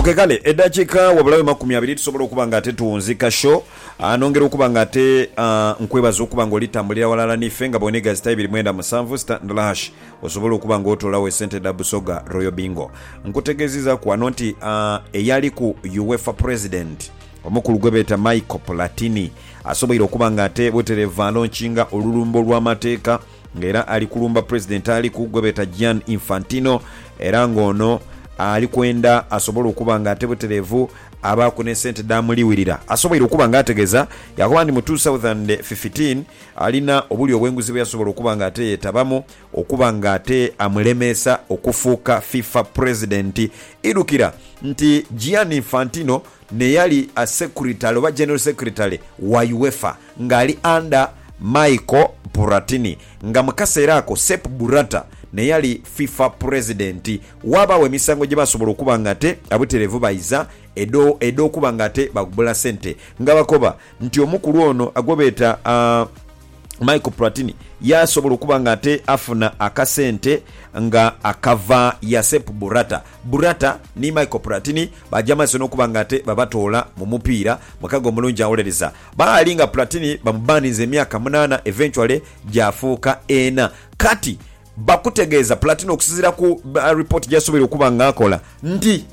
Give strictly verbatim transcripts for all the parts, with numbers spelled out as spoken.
Okay kale eddakiika wabulabe makumi abiri tusobola okuba nga ate tuwunzika show anongera okuba nga ate uh, nkwebaza okuba nga olitambulira walala niffe nga bonega zita ibiri mwenda musanvu standlash osobola okuba nga otolawo esente dabusoga Royal Bingo nkutegeziza ku ano nti uh, eyali ku UEFA president omukulu gwe beta Michael Platini asobola okuba nga ate butereva launchinga olulumbo lw'amateeka ngera ali kulumba president ali ku gwe beta Gianni Infantino era ngono ali kwenda asobola okuba nga ate buterevu abako ne sente damuliwirira asobola okuba nga ategeza yakuba ndi mu two thousand fifteen alina obuli obwenguzi bwe yasobola okuba nga ate yetabamu okuba nga ate amulemesa okufuuka FIFA president irukira nti Gianni Infantino ne yali a secretary oba general secretary wa UEFA ngali under Michael Platini nga mukasera ako Sepp Blatter ne yali FIFA president waba we misango gye basobola okuba nga ate abuterevu bayiza edo edo okuba nga ate bagubula sente nga bakoba nti omukulu ono agobeta uh, Michael Platini yasobola okuba nga ate afuna akasente nga akava ya Sepp Blatter Blatter ni Michael Platini bajamaso n'okuba nga ate babatola mu mupiira mukago mulungi awolereza baali nga Platini bamubaniza emyaka munana eventually jafuuka ena kati bakutegeeza Platini okusizira ku uh, report jasobola okuba nga akola ndi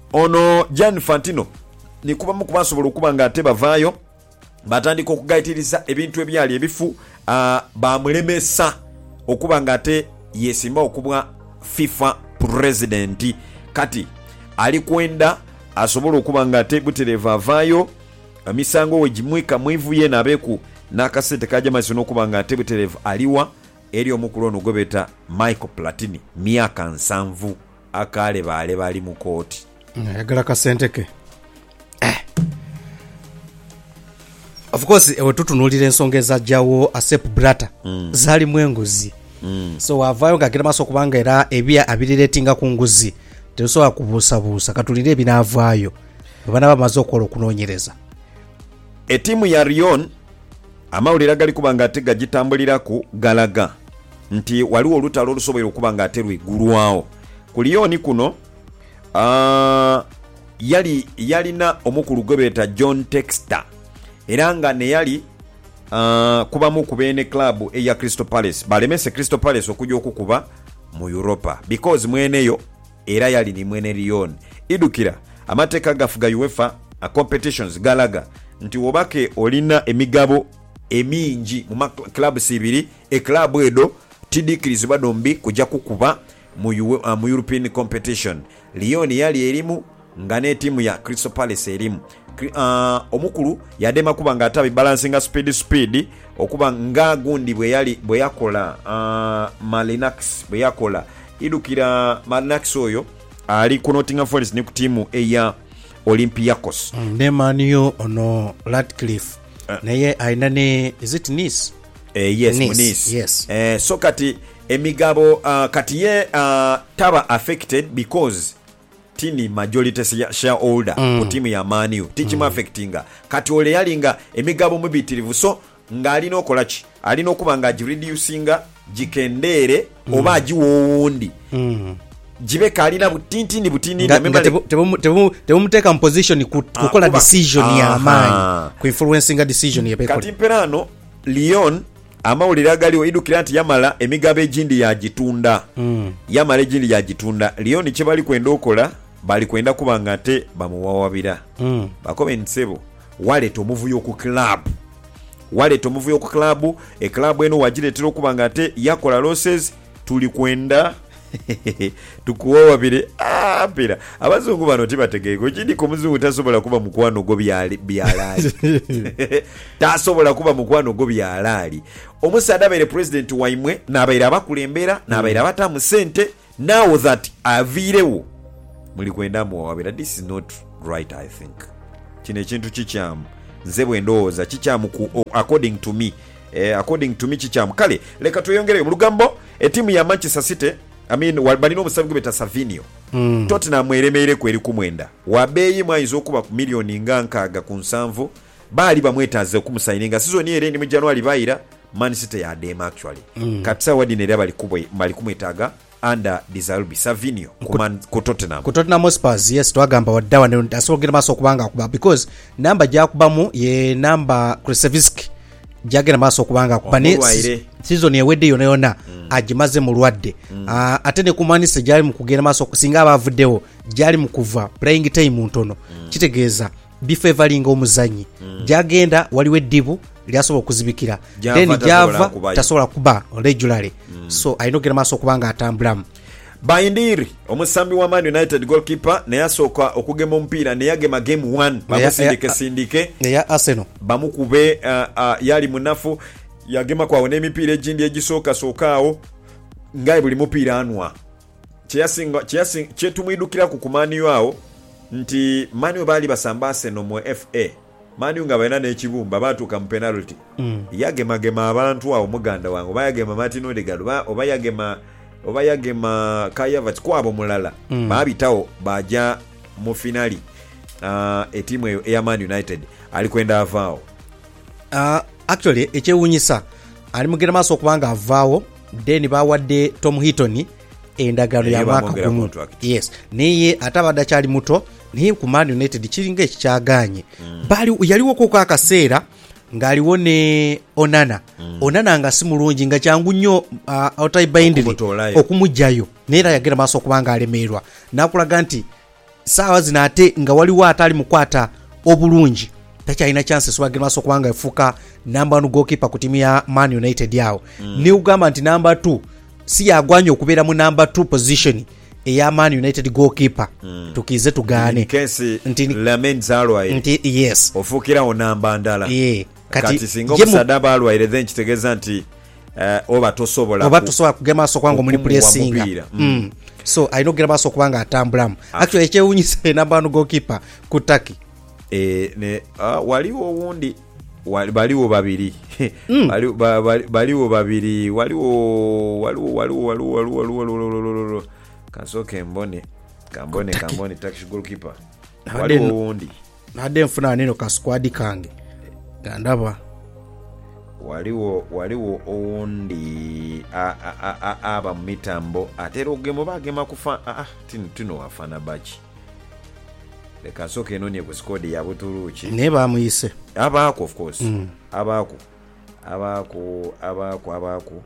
ono Gianni Infantino ni kuba mu kubasobola okuba nga ate bavaayo batandika okugayitiriza ebintu ebyali ebifu uh, bamulemesa okuba nga ate yesimba okubwa FIFA president kati ali kwenda asobola okuba nga ate butereva avaayo misango we jimwika mwivuye nabeku n'akasente kajamaso n'okuba nga ate butereva aliwa eri omukulu ono gwebeta Michael Platini myaka nsanvu akale baale bali mu kooti yagala kasente ke eh. Of course ewe tutunulira ensonga ezajjawo a Sepp Blatter mm. zali mwenguzi mm. so wavayo ngakira maso kubanga era ebya abiriretinga ku nguzi tesobola kubuusabuusa katulire ebinaavaayo bana bamaze okukola okunoonyereza etimu ya Lyon amawulira gali kuba nga ate gagitambulira ku galaga nti waliwo olutalo olusobola okuba nga ate lwigulwawo ku Lyon kuno uh, yali yalina omukulu gwe beta John Textor era nga ne yali uh, kubamu ku bene club eya Crystal Palace balemese Crystal Palace okujja okukuba mu Europa because mweneyo era yali ni mwene Lyon idukira amateeka gafuga UEFA a competitions galaga nti wobake olina emigabo emingi mu club sibiri e club edo tidikirizi badombi kujja kukuba mu, uh, mu European competition Lyon yali erimu nga ne timu ya Crystal Palace erimu uh, omukulu yadema kuba nga atabi balancing speed speed okuba nga gundi bwe yali bwe yakola uh, Malinax bwe yakola idukira Malinax oyo ali ku Nottingham Forest ne ku timu eya Olympiacos mm, ne Manu ono Radcliffe uh, naye aina ne is it Nice eh, yes Nice, Nice. Yes. Eh, so kati emigabo uh, kati ye uh, taba affected because tini majority shareholder mm. ku timu ya Manu tichimu mm. affectinga kati ole yalinga emigabo mubitirivu so nga alina okolachi alina okuba nga reducinga jikendere mm. oba ajiwundi mm. jibe kalina butintini butini tebumuteka mu position kukola decision ya amani ku influencing decision ya kati mperano Lyon amawulira galiwo idukira nti yamala emigabo ejindi ya jitunda mm. yamala ejindi ya jitunda Lyon kye bali kwenda okola bali kwenda kuba nga ate bamuwawabira mm. bakobe nsebo waleeta omuvuyo ku club waleeta omuvuyo ku club e club eno wagireetera okuba nga ate yakola losses tuli kwenda tukuwawabire apera abazungu bano tibategeeko kindi ku muzungu tasobola kuba mukwano go byalaali tasobola kuba mukwano go byalaali omusaada abaire president waimwe n'abaire abakulembera n'abaire abatamu sente now that aviirewo muli kwenda muwawabira this is not right. I think kino ekintu kikyamu nze bwe ndowooza kikyamu according to me eh, according to me kikyamu kale leka tweyongereyo mu lugambo etimu ya Manchester City I mean balina omusabi gwe beta Savinio mm. Tottenham eremeere ku eri ku mwenda wabeeyi mwayinza okuba ku milioni nga nkaaga ku nsanvu baali bamwetaaze okumusayininga season eri ndi mu January bayira Man City ya dem actually mm. katsa wadi ne bali kubwe bali kumwetaaga under Disalbi Savinio ku Tottenham ku Tottenham Hotspur yes twagamba waddawa ne asologera maso kubanga akuba because namba jakubamu ye namba Kulusevski jagera maso kubanga akuba ne season yewedde yona yona mm. ajimaze mu lwadde mm. uh, ate ne kumanise jali mu kugenda maso singa abavuddewo jali mu kuva playing time ntono mm. kitegeeza bifavoring omuzanyi mm. jagenda waliwe eddibu lyasobola okuzibikira then java tasobola kuba regularly mm. so ayinogera maso kubanga atambulamu. Bayindiri omusambi wa Man United goalkeeper ne yasooka okugema omupiira ne yagema game one bamusindike sindike ya Arsenal bamukube uh, uh, yali munafu yagema kwawo n'emipiira egindi egisooka sookaawo ngaye buli mupiira anwa kyeyasinga kyeyasinga kyetumwidukira ku kumaniyo awo nti Manu bali basamba Arsenal mu F A Manu nga balina n'ekibumba baatuuka mu penalty mm. yagemagema abantu awo muganda wange oba yagema Martin Odegaard oba yagema oba yagema Kayavat kwabo mulala mm. baabitawo baja mu finali uh, etimu eyo eya Man United alikwenda avaawo uh, actually ekyewunyisa ali mugenda maaso okubanga avaawo then bawadde Tom Heaton endagano ya mwaka gumu yes niye atabadde kyali muto niye ku Man United kiringa ekikyaganye mm. bali yaliwo ko akaseera ngaliwo ne Onana mm. Onana nga si mulungi nga kyangu nnyo uh, outibindly okumujjayo neera yagera maaso okubanga alemerwa nakulaga nti saawa zino ate nga waliwo atali mukwata obulungi takyalina chance swagera maaso okubanga efuka number one goalkeeper ku timu ya Man United yawo mm. ni ugamba nti number two si yagwanya okubeera mu number two position eya Man United goalkeeper mm. tukize tugane nti Lamine Zalwai nti yes ofukira onamba ndala yeah. kati, kati singo musadaba alwaire then kitegeza nti uh, oba tosobola oba tosobola kugema maso kwanga omuli pressing mm. mm. so I know gema maso kwanga atambulamu actually ekyewunyise number one goalkeeper ku Turkey eh ne uh, waliwo wundi wali baliwo babiri mm. baliwo baliwo babiri waliwo waliwo waliwo waliwo waliwo waliwo kasoke mbone kambone kambone Turkish goalkeeper waliwo wundi nade mfuna neno ka squad kange gandaba waliwo waliwo owundi aba mitambo atero ogemo bagema kufa ah tino tino wafana bachi leka soke eno ne ku squad ya Buturuki ne bamuyise abako of course mm. abako abako abako abako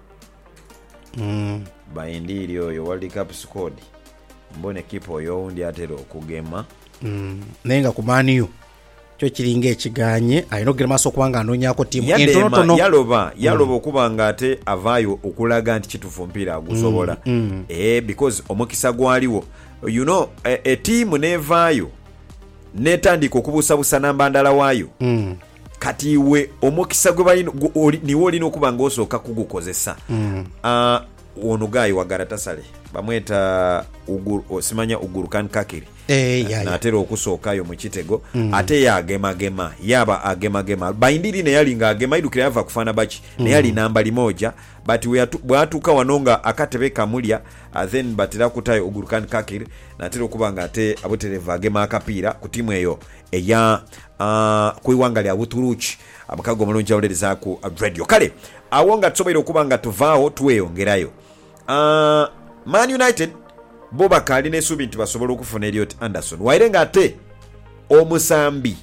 mm. Bayindiri oyo World Cup squad mbone kipo oyo owundi atero okugema mm. nenga ku maniyo kyo kiringa ekiganye ayinogera maaso okubanga anoonyako tiimu entonotono yaloba yaloba okubanga ate avaayo okulaga nti kitufu omupiira agusobola mm, mm. eh because omukisa gwaliwo you know e, e tiimu nevaayo netandika okubuusabuusa namba ndala waayo mm. kati we omukisa gwe balina niwo olina okubanga osooka kugukozesa mm. uh, ono gayi wa Galatasaray bamweta uguru osimanya uguru kan kakiri eh ya natera okusookayo mu kitego mm. ate yagema gema yaba agema gema Bayindiri ne yali nga agema idukira yava kufana bachi mm. ne yali namba limoja but we bwatuka wanonga akatebeka mulya uh, then batira kutayo uguru kan kakiri natera okubanga ate abotereva agema akapira ku timu eyo eya uh, kuiwanga lya Buturuki abakago mulungi awuliriza ku radio kale awonga tsobaire okubanga tuvaawo tuweyongerayo uh, Man United boba kali nesubi nti basobola okufuna Elliot Anderson wairenga ate omusambi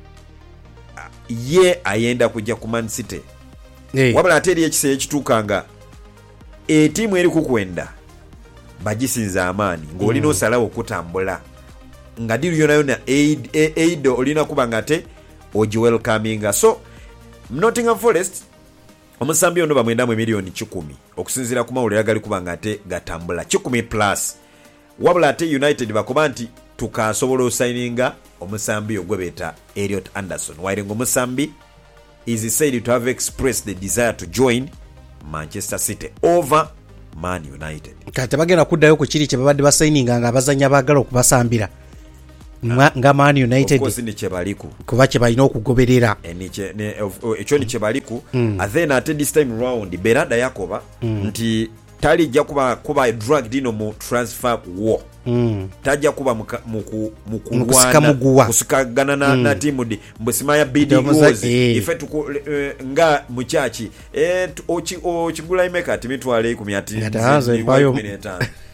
ye ayenda kujja ku Man City hey. Wabula ate eri ekise ekitukanga etimu eri kukwenda bagisinza amaani ng'olina mm. osalawo okutambula nga diri yona yona aid, aid olina kubanga ate oji welcominga so Nottingham Forest omusambi ono bamwenda mu miliyoni kikumi okusinzira ku mawulire agali kubanga ate gatambula kikumi plus wabula ate United bakoba nti tukasobola osigninga omusambi ogwe beta Elliot Anderson while omusambi is said to have expressed the desire to join Manchester City over Man United. Kati bagenda kuddayo ku kiri kye babadde basigninga nga abazanya bagala okubasambira nga Man United of course ni kyebaliku kuba kye balina okugoberera ekyo ni kyebaliku mm. and then at this time round Berada Yakoba mm. nti tali jja kuba kuba dragged in mu transfer war mm. tajja kuba mukulwana kusikagana na, mm. na timu di mbusimaya bidi goals eh. ife tuku uh, nga muchachi eh okigula imeka timitwale ku myati bayo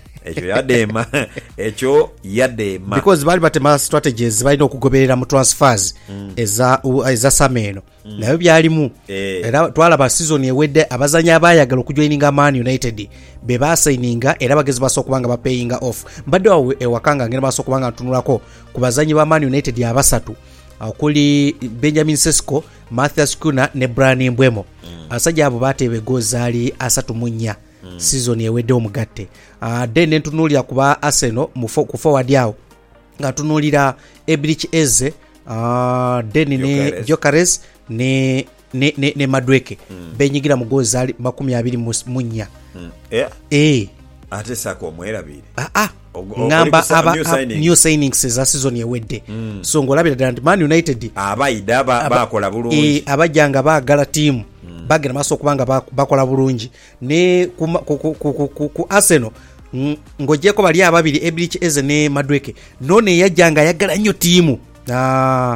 ekyo yadeema ekyo yadeema because bali batema strategies balina okugoberera mu transfers mm. eza eza sameno mm. nayo byalimu eh. era twalaba season ewedde abazanya abayagala okujoininga Man United be basaininga era bagezi baso kubanga ba paying off mbadde wawe ewakanga ngene baso kubanga tunulako ku bazanyi ba Man United abasatu okuli Benjamin Sesko, Mathias Kuna ne Brian Mbwemo mm. asajja abo batebe gozali asatu munya mm. season ewedde omugatte uh, then entunulira kuba Arsenal mu ku forward yawo nga tunulira Ebrich Eze uh, then ne Jokeres ne ne ne, ne Madweke mm. benyigira mu gozali makumi abiri munya mm. yeah. eh ate sako omwerabire ah ah ngamba aba new, signing. new signings za season yewedde mm. so ngolabira ddala Man United abaida bakola bulungi e, abajanga baagala team mm. bagera maso kubanga bakola bulungi ne ku, ku, ku, ku, ku, ku Arsenal ngojeko bali ababiri Ebrich Eze ne Madweke none yajanga yagala nnyo team na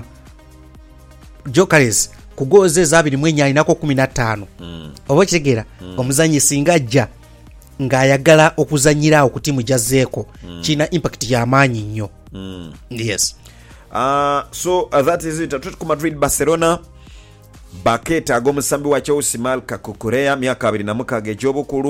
Jokeres kugoze za abiri mwenya inako kumi na ttaano mm. obo kitegera mm. omuzanyi singajja ngayagala okuzanyira ku timu jazeeko mm. kina impact ya amanyi nnyo mm. yes uh, so uh, that is it. Atletico Madrid Barcelona baketa agomusambi wa Chelsea Marca Cucurella myaka abiri na mukaaga egy'obukulu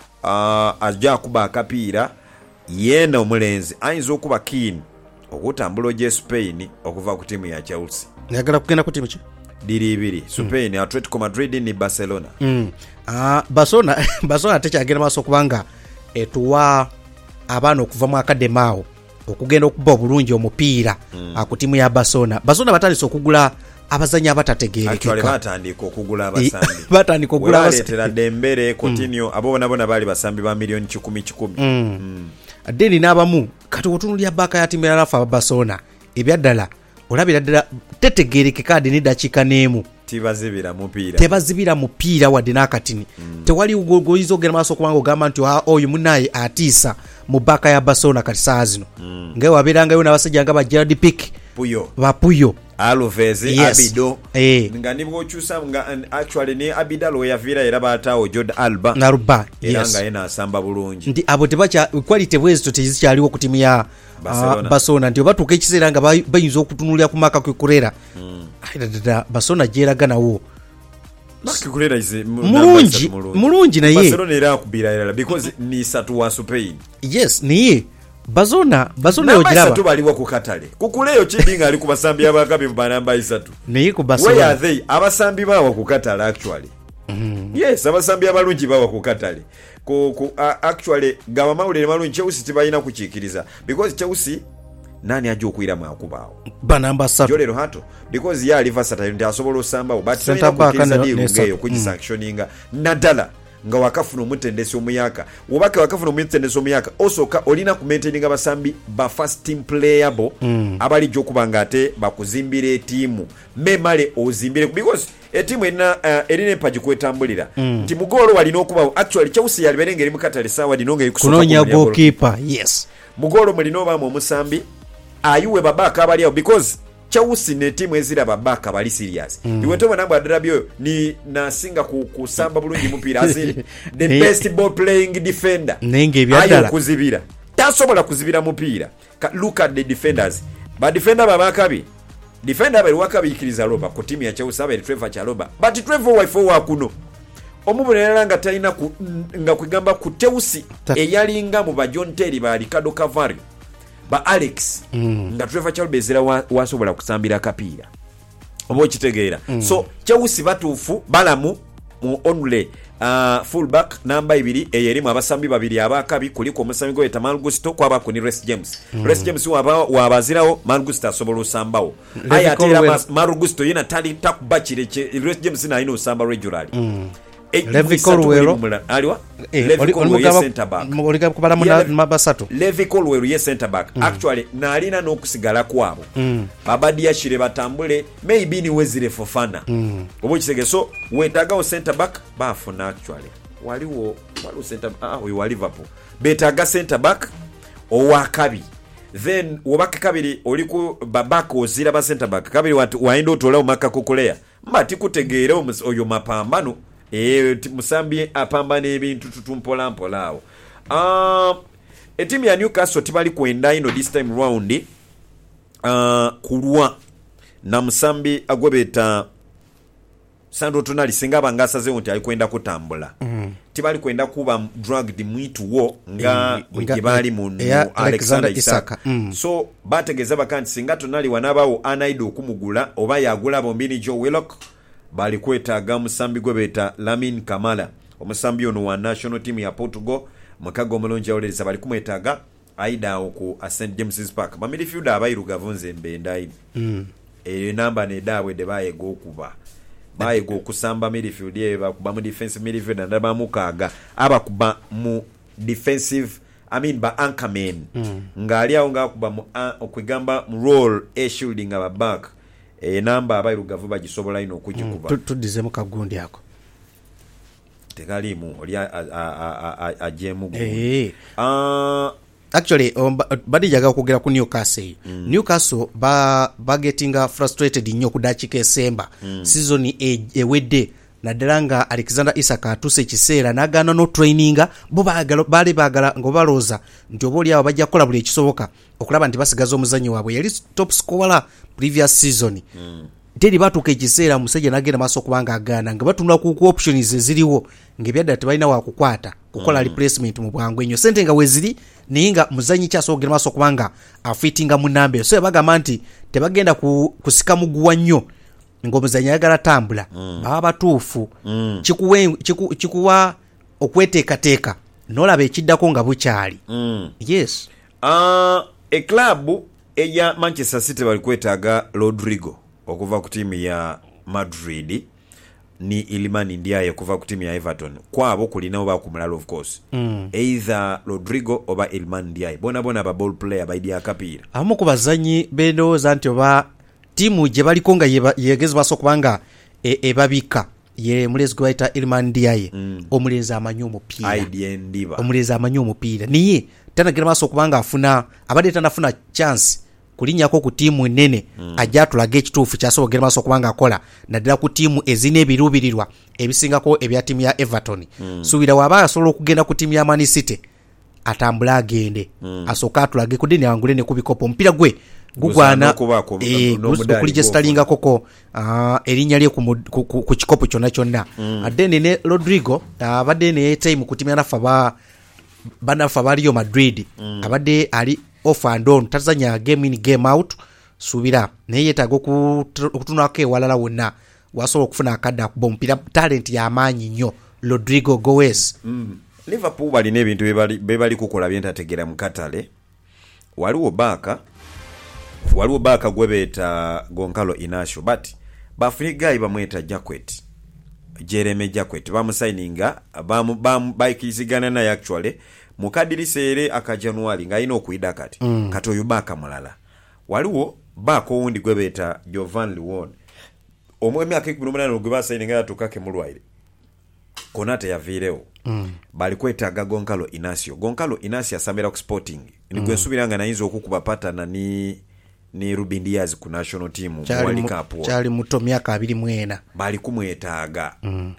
uh, ajja kuba akapiira yena omulenzi ayinza okuba keen okutambula gye Spain okuva ku timu ya Chelsea yagala kugenda ku timu ki diri ibiri Spain mm. Atletico Madrid ni Barcelona mm. ah Barcelona Barcelona tekyagenda maso kubanga etuwa abana okuva mu akademao okugenda okuba obulungi omupiira mm. ku timu ya Barcelona Barcelona batandise okugula abazanya abatategerekeka actually batandika okugula abasambi batandika okugula abasambi baletera Dembele Coutinho mm. abo bona bona bali basambi ba milioni kikumi kikumi mm. mm. Deni n'abamu kati otunulya baka ya timu ya Rafa Barcelona ebyaddala olabira ddala tetegerekeka adi ne dakika n'emu tebazibira mupiira tebazibira mupiira wadde n'akatini mm. tewali goyizo ogera maaso kubanga ogamba nti oyo munaye atiisa mu baka ya Barcelona kati saa zino mm. ngawe wabeerangayo n'abasajja nga ba Gerard Pique Puyo bapuyo Alves yes. Abido eh. nga nibwo okyusa nga actually ne Abidal yavira era bataawo Jordan Alba Naruba era yes. nga yena asamba bulungi ndi abo tebacha quality bwezo tezikyaliwo ku timu ya Barcelona, uh, Barcelona nti obatuuka ekiseera nga bayinza okutunulira ku Marca Cucurella mm. ayidada Barcelona gyeraga nawo Marca Cucurella is mulungi mulungi naye Barcelona era akubira era because ni satu wa Spain yes niye Bazona Bazona yojiraba satu baliwa ku Katale kukuleyo kidinga ali ku basambi abakabi mu banamba isatu niye ku Barcelona where are they abasambi bawa ku Katale actually mm. yes abasambi abalungi bawa ku Katale ku, ku uh, actually gawa mawulire malungi Chelsea tibayina kukiikiriza because Chelsea nani ajja okuira mu akubaawo banamba satu jolero hato because ya aliva sata ndi asobola osambawo but tayina kukkiriza diiru ngeyo kugisanctioninga mm. nadala nga wakafuna omutendesi omuyaka wobaka wakafuna omutendesi omuyaka osoka olina ku maintaining abasambi ba first team playable mm. abali jokuba ngate bakuzimbira timu memale ozimbire because etimu erina uh, erina empaji kwetambulira mm. nti mugolo walina okubawo actually Chelsea yali berengeri mukatale sawa dinonga ikusoka kunonya goalkeeper yes mugolo mulino ba mu musambi ayuwe babaka abali awo because Chelsea ne timu ezira babaka bali serious mm. iwe toba namba adrabyo ni nasinga ku kusamba bulungi mupira azili the best ball playing defender nenge byadala ayo kuzibira tasobola kuzibira mupira look at the defenders ba defender babaka bi defender bali wakabikiriza roba ku timu ya Chelsea bali Trevor Chalobah but Trevor wifo wakuno omubulera nga talina ku nga kwigamba ku Chelsea eyalinga mu ba John Terry ba Ricardo Cavani ba Alex mm. nga Trevor Chalobah ezira wasobola wa kusambira kapiira obo kitegeera mm. so Chelsea batuufu balamu mu only uh, fullback namba ibiri eyerimu abasambi babiri abakabi kuliko omusambi gwe Tamal Gusto kwaba ku ni Reece James mm. Reece James waba wabazirawo Mal Gusto asobola osambawo aya atera Mal Gusto yina tali takubachire Reece James na ino osamba regularly mm. Levi Colwell aliwa eh, Levi Colwell yes center back olika kubala mu mabasatu Levi Colwell yes center back mm. actually na alina n'okusigala kwabo mm. babadi yashire batambule maybe ni wezire Fofana mm. obo kisege so wetaga o center back bafuna actually waliwo waliwo center ah we wa Liverpool betaga center back owakabi then wobaka kabiri oliku babako ozira ba center back kabiri watu waendo tola Marca Cucurella mbati kutegeera oyo mapambano eh musambi apambana ebintu tutumpola mpolaawo ah etimu ya Newcastle tibali kwenda ino this time round uh, kulwa na musambi agwebeta Sandro Tonali singa bangasaze nti ali kwenda kutambula mm. tibali kwenda kuba drugged mwitu wo nga bali mu Alexander Isaka mm. so bategeza bakanti singa Tonali wanabawo anaido okumugula oba yagula bombini Joe Willock bali kwetaaga musambi gwebeta Lamine Kamara omusambi ono wa national team ya Portugal mukago omulonji awoleza bali kumwetaaga aida oku Saint James's Park ba midfielder abayirugavu nzembe ndai mm. e namba ne dawe de baye go kuba baye go kusamba midfield ye bakuba mu defensive midfield ndaba mukaga abakuba mu defensive I mean ba anchorman mm. ngali awo ngakuba mu uh, okwigamba mu role e shielding aba back e namba abayirugavu bagisobola ino okujikuba mm. tudize mu kagundi yako tegalimu oli ajemu eh ah actually um, badija okugera ku Newcastle mm. Newcastle ba bagetinga frustrated nnyo kudachika esemba mm. season ewedde e nadelanga Alexander Isaka atuse kiseera nagana no traininga bo bagalo bali bagala ngobaloza nti oboli abo bajja kola buli ekisoboka okulaba nti basigaza omuzanyo wabwe yali top scorer previous season mm. teri batuka ekiseera musajja nagenda maso kubanga agana nga batunula ku options eziriwo ngebyadda tebalina wa kukwata kukola mm. replacement mu bwangu enyo sente nga weziri ninga muzanyi kyaso ogera maso kubanga afitinga mu nambe so bagamba nti tebagenda ku, kusika muguwa nnyo ngomuzanyi yagala tambula mm. baba batuufu mm. chikuwe chiku, chikuwa okweteekateeka nolaba ekiddako nga bukyali mm. yes uh, e club eya Manchester City bali kwetaaga Rodrigo okuva ku timu ya Madrid ni Iliman Ndiaye kuva ku timu ya Everton kwabo kulina oba kumulalo of course mm. either Rodrigo oba Iliman Ndiaye bona bona ba ball player baidi akapira amu kubazanyi bendo zanti oba timu je baliko nga yegeze baso kubanga e, e babika ye mulezi gwaita Iliman Ndiaye mm. omuleza amanyu omupira idea ndiba omuleza amanyu omupira niye tana gira baso kubanga afuna abade tanafuna chance kulinyako ku timu nene mm. ajatulaga ekituufu kyasobogera maso kubanga akola naddala ku timu ezine ebirubirirwa ebisingako ebya timu ya Everton mm. suubira waba asobola okugenda ku timu ya Man City atambula agende mm. asooka atulage ku deni angule ne kubikopo omupiira gwe gugwana eh kulije stalinga koko uh, erinnya lye ku, ku, ku, ku kikopo kyonna kyonna mm. adene ne Rodrigo abadde ne time ku timu ya nafa ba banafa baliyo Madrid mm. abadde ali off and on tazanya game in game out subira naye yetago okutunako ewalala wonna wasobola okufuna akadda kuba mpira talent ya maanyi nnyo Rodrigo Goes mm. Liverpool bali n'ebintu bebali bebali kukola byentategera mu katale waliwo baka waliwo baka gwebeta Goncalo Inacio but bafrigai bamweta Jacquet Jeremy Jacquet bamusigninga bamu bamu baikizigana na actually mukadirisere aka January nga ino okuida kati mm. katoyo baka mulala waliwo bako wundi gwebeta Jovan Liwon omwe myaka ikumi n'omunana gwe basigninga yatukake mulwaire Konate yavirewo mm. bali kwetaaga Goncalo Inacio Goncalo Inacio asamira ku Sporting ni gwe nsubiranga nayinza okukuba patana ni ni Ruben Diaz ku national team World Cup chali muto myaka abiri mwena bali kumwetaaga mm.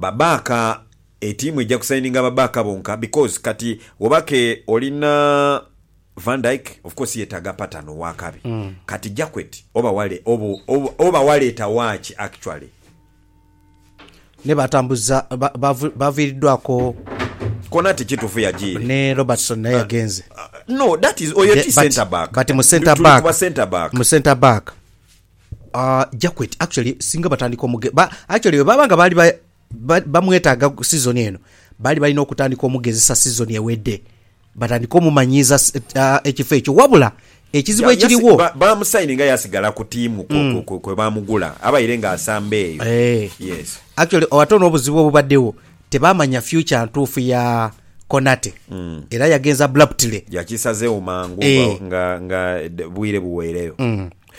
babaka etimu ejja kusigninga babaka bonka because kati obake olina Van Dijk of course yetaga patano wakabi mm. kati Jacquet oba wale obo oba, oba wale tawachi actually ne batambuza baviridwako Konate kitufu ya jiri ne Robertson naye agenze uh, uh, no that is oyoti center back but mu center back mu center back mu center back uh Jacquet actually singa batandiko muge ba actually babanga bali ba bamwetaga ba season eno bali balina okutandika omugezesa season ewedde batandiko mumanyiza uh, ekifo ekyo wabula ekizibu ekiriwo ba, ba musigninga yasigala ku timu mm. ko ko bamugula abayirenga asambe eyo hey. yes actually watono obuzibu obubaddewo tebamanya future ntuufu ya Konate mm. era yagenza abruptly yakisaze omangu hey. nga nga bwire buwereyo mm.